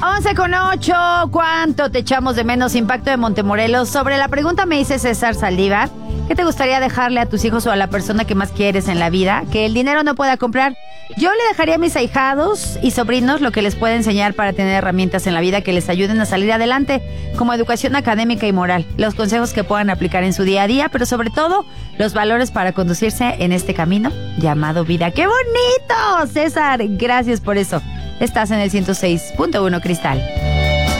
11:08, ¿cuánto te echamos de menos? Impacto de Montemorelos. Sobre la pregunta me dice César Saldívar, ¿qué te gustaría dejarle a tus hijos o a la persona que más quieres en la vida que el dinero no pueda comprar? Yo le dejaría a mis ahijados y sobrinos lo que les puede enseñar para tener herramientas en la vida que les ayuden a salir adelante, como educación académica y moral, los consejos que puedan aplicar en su día a día, pero sobre todo los valores para conducirse en este camino llamado vida. ¡Qué bonito, César! Gracias por eso. Estás en el 106.1 Cristal.